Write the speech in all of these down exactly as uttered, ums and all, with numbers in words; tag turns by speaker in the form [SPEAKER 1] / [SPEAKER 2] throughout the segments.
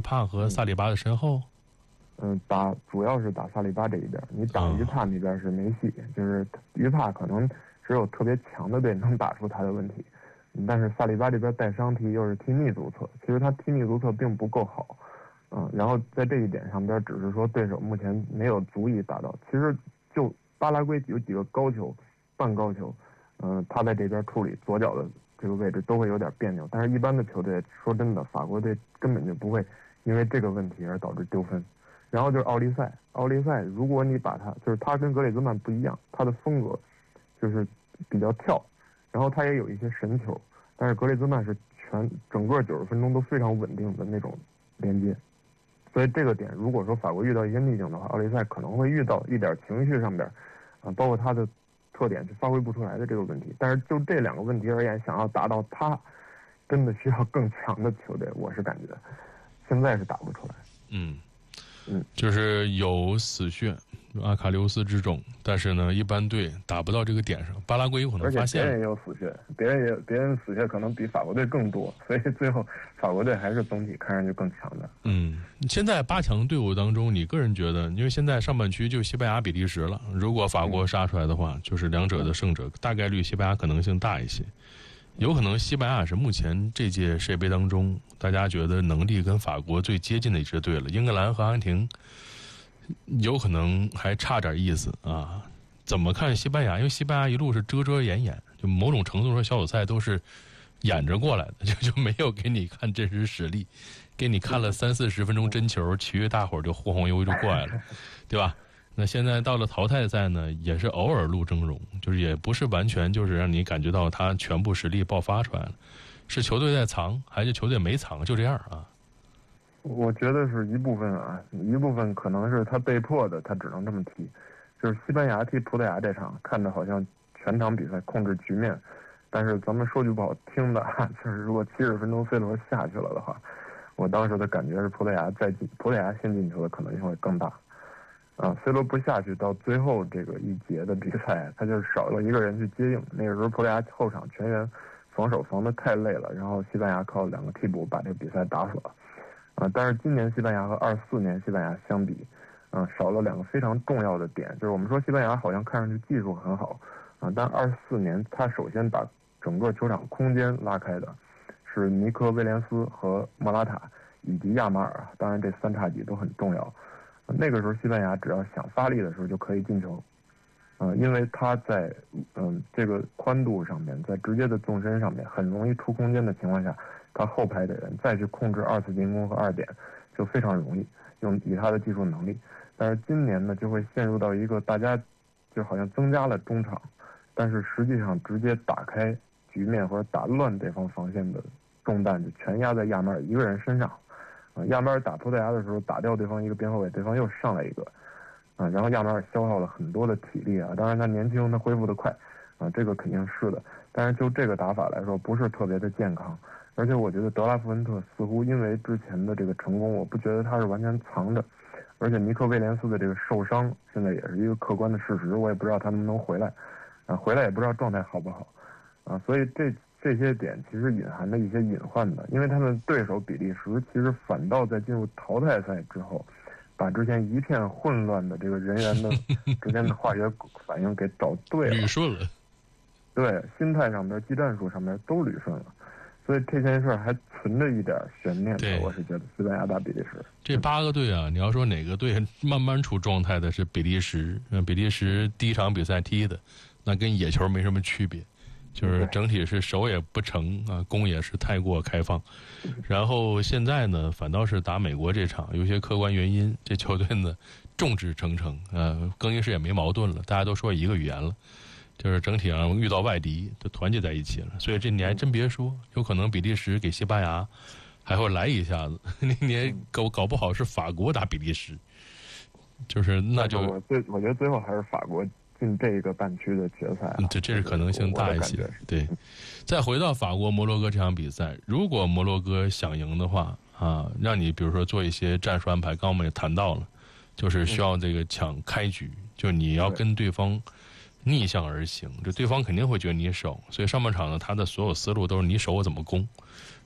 [SPEAKER 1] 帕和萨利巴的身后。
[SPEAKER 2] 嗯，打主要是打萨利巴这一边，你打于帕那边是没戏，哦、就是于帕可能只有特别强的队能打出他的问题，但是萨利巴这边带伤踢又是踢逆足侧，其实他踢逆足侧并不够好，嗯，然后在这一点上边只是说对手目前没有足以达到，其实就巴拉圭有几个高球、半高球，嗯、呃，他在这边处理左脚的这个位置都会有点别扭，但是一般的球队说真的，法国队根本就不会因为这个问题而导致丢分。然后就是奥利赛，奥利赛，如果你把他，就是他跟格里兹曼不一样，他的风格就是比较跳，然后他也有一些神球，但是格里兹曼是全整个九十分钟都非常稳定的那种连接，所以这个点，如果说法国遇到一些逆境的话，奥利赛可能会遇到一点情绪上边，啊，包括他的特点是发挥不出来的这个问题。但是就这两个问题而言，想要达到他，真的需要更强的球队，我是感觉现在是打不出来。
[SPEAKER 1] 嗯。
[SPEAKER 2] 嗯，
[SPEAKER 1] 就是有死穴，阿卡琉斯之种，但是呢，一般队打不到这个点上。巴拉圭有可能发现，
[SPEAKER 2] 而且别人也有死穴，别人也别人死穴可能比法国队更多，所以最后法国队还是总体看上去更强的。
[SPEAKER 1] 嗯，现在八强队伍当中，你个人觉得，因为现在上半区就西班牙、比利时了，如果法国杀出来的话，嗯、就是两者的胜者，大概率西班牙可能性大一些。有可能西班牙是目前这届世界杯当中大家觉得能力跟法国最接近的一支队了，英格兰和阿根廷有可能还差点意思啊。怎么看西班牙？因为西班牙一路是遮遮掩掩，就某种程度说小组赛都是演着过来的，就就没有给你看真实实力，给你看了三四十分钟真球，其余大伙儿就晃晃悠悠就过来了，对吧？那现在到了淘汰赛呢，也是偶尔露峥嵘，就是也不是完全就是让你感觉到他全部实力爆发出来了，是球队在藏，还是球队没藏，就这样啊？
[SPEAKER 2] 我觉得是一部分啊，一部分可能是他被迫的，他只能这么踢。就是西班牙踢葡萄牙这场，看着好像全场比赛控制局面，但是咱们说句不好听的，就是如果七十分钟 C 罗下去了的话，我当时的感觉是葡萄牙再进，葡萄牙先进球的可能性会更大。啊 ，C 罗不下去，到最后这个一节的比赛，他就少了一个人去接应。那个时候葡萄牙后场全员防守防得太累了，然后西班牙靠两个替补把这个比赛打死了。啊，但是今年西班牙和二四年西班牙相比，啊，少了两个非常重要的点，就是我们说西班牙好像看上去技术很好，啊，但二四年他首先把整个球场空间拉开的是尼科威廉斯和莫拉塔以及亚马尔，当然这三叉戟都很重要。那个时候，西班牙只要想发力的时候就可以进球，呃，因为他在嗯、呃、这个宽度上面，在直接的纵深上面很容易出空间的情况下，他后排的人再去控制二次进攻和二点就非常容易，用以他的技术能力。但是今年呢，就会陷入到一个大家就好像增加了中场，但是实际上直接打开局面或者打乱对方防线的重担就全压在亚马尔一个人身上。啊，亚马尔打葡萄牙的时候打掉对方一个边后卫，对方又上来一个，啊，然后亚马尔消耗了很多的体力啊，当然他年轻，他恢复得快，啊，这个肯定是的，但是就这个打法来说，不是特别的健康，而且我觉得德拉夫恩特似乎因为之前的这个成功，我不觉得他是完全藏着，而且尼克威廉斯的这个受伤现在也是一个客观的事实，我也不知道他能不能回来，啊，回来也不知道状态好不好，啊，所以这。这些点其实隐含着一些隐患的，因为他们对手比利时其实反倒在进入淘汰赛之后，把之前一片混乱的这个人员的之间的化学反应给找对了，
[SPEAKER 1] 捋顺了。
[SPEAKER 2] 对，心态上面、技战术上面都捋顺了，所以这件事还存着一点悬念的。我是觉得西班牙打比利时
[SPEAKER 1] 这八个队啊，你要说哪个队慢慢出状态的是比利时，比利时第一场比赛踢的，那跟野球没什么区别。就是整体是守也不成啊，攻也是太过开放，然后现在呢，反倒是打美国这场，有些客观原因，这球队呢众志成城，呃，更衣室也没矛盾了，大家都说一个语言了，就是整体上遇到外敌就团结在一起了。所以这你还真别说，有可能比利时给西班牙还会来一下子，你你也搞搞不好是法国打比利时，就是那就
[SPEAKER 2] 我最我觉得最后还是法国进这个半区的决赛、啊，
[SPEAKER 1] 这这是可能性大一些。对，再回到法国摩洛哥这场比赛，如果摩洛哥想赢的话啊，让你比如说做一些战术安排，刚刚我们也谈到了，就是需要这个抢开局，嗯、就你要跟对方逆向而行，就对方肯定会觉得你守，所以上半场呢，他的所有思路都是你守我怎么攻，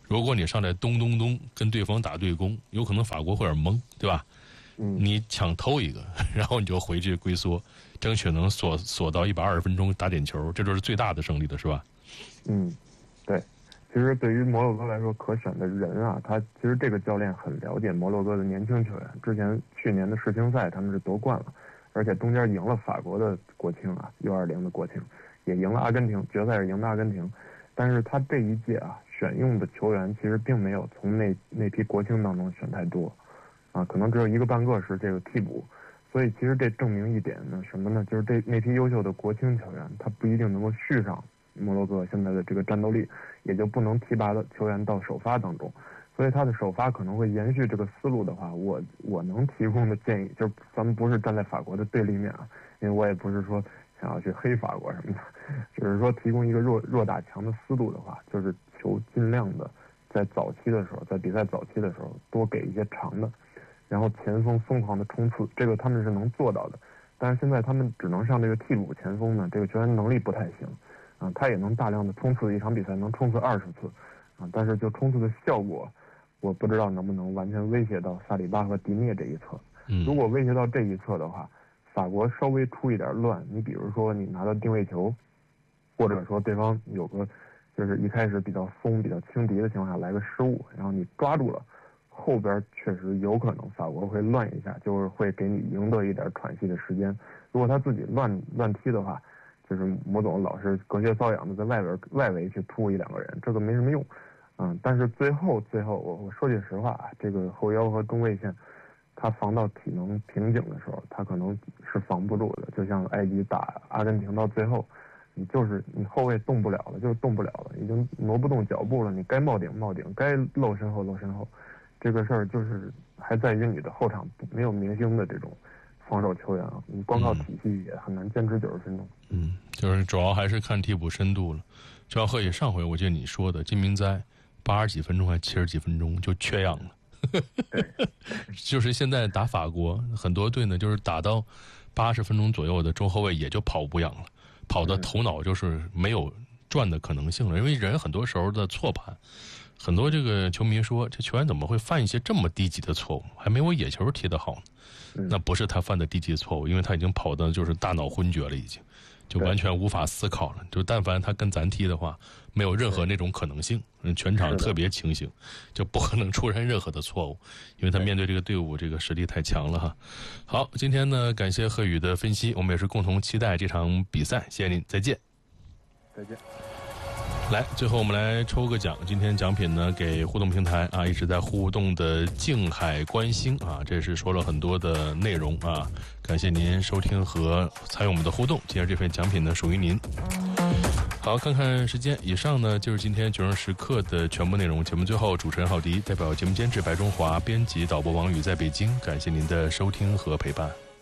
[SPEAKER 1] 如果你上来咚咚咚跟对方打对攻，有可能法国会有点懵，对吧？
[SPEAKER 2] 嗯，
[SPEAKER 1] 你抢偷一个，然后你就回去龟缩，争取能锁锁到一百二十分钟打点球，这就是最大的胜利了，是吧？
[SPEAKER 2] 嗯，对。其实对于摩洛哥来说，可选的人啊，他其实这个教练很了解摩洛哥的年轻球员。之前去年的世青赛他们是夺冠了，而且中间赢了法国的国青啊 U 二零 的国青，也赢了阿根廷，决赛是赢的阿根廷。但是他这一届啊选用的球员其实并没有从那那批国青当中选太多，啊，可能只有一个半个是这个替补。所以其实这证明一点呢，什么呢？就是这那批优秀的国青球员，他不一定能够续上摩洛哥现在的这个战斗力，也就不能提拔的球员到首发当中。所以他的首发可能会延续这个思路的话，我我能提供的建议就是，咱们不是站在法国的对立面啊，因为我也不是说想要去黑法国什么的，只是说提供一个弱弱打强的思路的话，就是求尽量的在早期的时候，在比赛早期的时候多给一些长的，然后前锋疯狂的冲刺，这个他们是能做到的。但是现在他们只能上这个替补前锋呢，这个球员能力不太行。啊，他也能大量的冲刺，一场比赛能冲刺二十次，啊，但是就冲刺的效果，我不知道能不能完全威胁到萨里巴和迪涅这一侧。
[SPEAKER 1] 嗯，
[SPEAKER 2] 如果威胁到这一侧的话，法国稍微出一点乱，你比如说你拿到定位球，或者说对方有个就是一开始比较松、比较轻敌的情况下来个失误，然后你抓住了，后边确实有可能法国会乱一下，就是会给你赢得一点喘息的时间。如果他自己乱乱踢的话，就是魔总老是隔靴搔痒的在外边外围去突一两个人，这个没什么用，嗯，但是最后最后我我说句实话啊，这个后腰和中卫线，他防到体能瓶颈的时候，他可能是防不住的。就像埃及打阿根廷到最后，你就是你后卫动不了了，就是动不了了，已经挪不动脚步了。你该冒顶冒顶，该露身后露身后，这个事儿就是还在于你的后场没有明星的这种防守球员啊，你光靠体系也很难坚持九十分钟。
[SPEAKER 1] 嗯，就是主要还是看替补深度了。就像贺宇上回我记得你说的，金明哉八十几分钟还七十几分钟就缺氧了。就是现在打法国很多队呢，就是打到八十分钟左右的中后卫也就跑不氧了，跑的头脑就是没有转的可能性了。因为人很多时候的错判，很多这个球迷说这球员怎么会犯一些这么低级的错误，还没我野球踢得好呢。那不是他犯的低级错误，因为他已经跑的就是大脑昏厥了，已经就完全无法思考了。就但凡他跟咱踢的话，没有任何那种可能性，全场特别清醒，就不可能出现任何的错误，因为他面对这个队伍这个实力太强了哈。好，今天呢感谢贺宇的分析，我们也是共同期待这场比赛，谢谢您，再见。
[SPEAKER 2] 再见。
[SPEAKER 1] 来，最后我们来抽个奖。今天奖品呢，给互动平台啊，一直在互动的静海观星啊，这是说了很多的内容啊，感谢您收听和参与我们的互动。今天这份奖品呢，属于您。好，看看时间，以上呢就是今天九十时刻的全部内容。节目最后，主持人郝迪代表节目监制白中华、编辑导播王宇在北京，感谢您的收听和陪伴。